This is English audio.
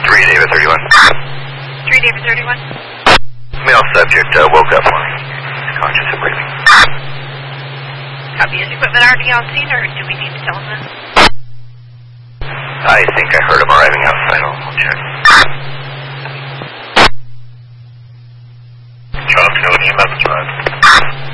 3 David 31. 3 David 31. Male subject woke up on conscious and breathing. Copy. Is equipment already on scene, or do we need to tell him that? I think I heard him arriving outside. I'll check. Charles, go with EMS, right?